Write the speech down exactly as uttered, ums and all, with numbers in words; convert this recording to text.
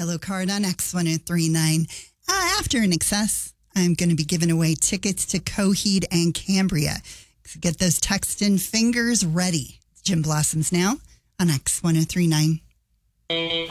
yellow card on X one oh three nine. Uh, after In Excess, I'm going to be giving away tickets to Coheed and Cambria. So get those text and fingers ready. Jim Blossoms now on X one oh three nine.